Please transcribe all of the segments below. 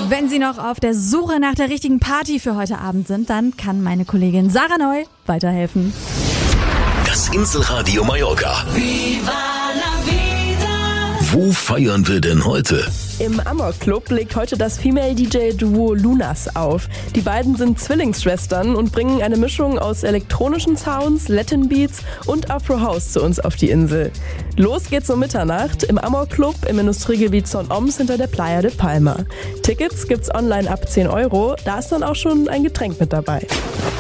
Wenn Sie noch auf der Suche nach der richtigen Party für heute Abend sind, dann kann meine Kollegin Sarah Neu weiterhelfen. Das Inselradio Mallorca. Viva la vida. Wo feiern wir denn heute? Im Amok Club legt heute das Female-DJ-Duo Lunas auf. Die beiden sind Zwillingsschwestern und bringen eine Mischung aus elektronischen Sounds, Latin Beats und Afro House zu uns auf die Insel. Los geht's um Mitternacht im Amok Club im Industriegebiet Son Oms hinter der Playa de Palma. Tickets gibt's online ab 10 €, da ist dann auch schon ein Getränk mit dabei.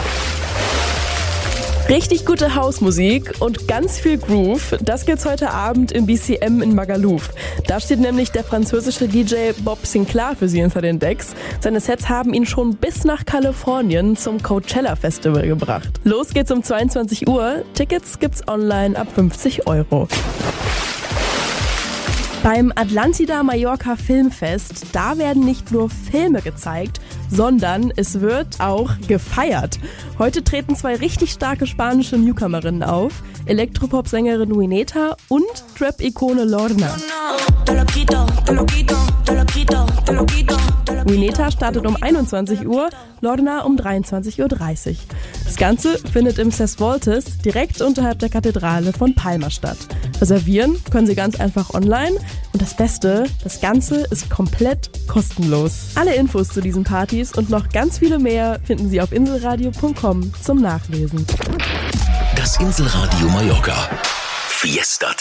Richtig gute Hausmusik und ganz viel Groove, das gibt's heute Abend im BCM in Magaluf. Da steht nämlich der französische DJ Bob Sinclair für Sie hinter den Decks. Seine Sets haben ihn schon bis nach Kalifornien zum Coachella Festival gebracht. Los geht's um 22 Uhr, Tickets gibt's online ab 50 €. Beim Atlantida Mallorca Filmfest, da werden nicht nur Filme gezeigt, sondern es wird auch gefeiert. Heute treten 2 richtig starke spanische Newcomerinnen auf, Elektropop-Sängerin Wineta und Trap-Ikone Lorna. Wineta startet um 21 Uhr, Lorna um 23:30 Uhr. Das Ganze findet im Ses Voltes direkt unterhalb der Kathedrale von Palma statt. Reservieren können Sie ganz einfach online und das Beste, das Ganze ist komplett kostenlos. Alle Infos zu diesen Partys und noch ganz viele mehr finden Sie auf inselradio.com zum Nachlesen. Das Inselradio Mallorca. Fiesta